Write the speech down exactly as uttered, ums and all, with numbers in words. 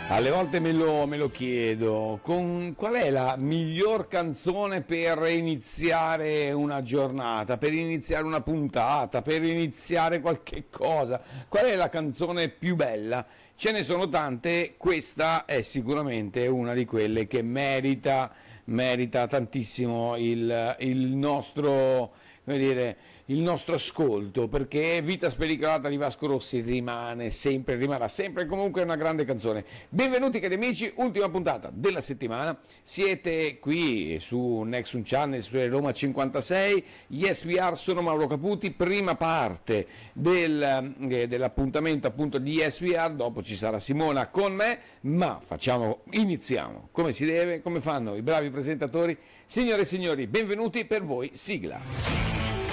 Alle volte me lo, me lo chiedo, con qual è la miglior canzone per iniziare una giornata, per iniziare una puntata, per iniziare qualche cosa? Qual è la canzone più bella? Ce ne sono tante, questa è sicuramente una di quelle che merita, merita tantissimo il, il nostro, come dire, il nostro ascolto, perché Vita spericolata di Vasco Rossi rimane sempre, rimarrà sempre comunque una grande canzone. Benvenuti cari amici, ultima puntata della settimana, siete qui su Nexus Channel, su Roma cinquantasei, Yes We Are, sono Mauro Caputi, prima parte del, eh, dell'appuntamento appunto di Yes We Are, dopo ci sarà Simona con me, ma facciamo, iniziamo come si deve, come fanno i bravi presentatori. Signore e signori, benvenuti, per voi sigla.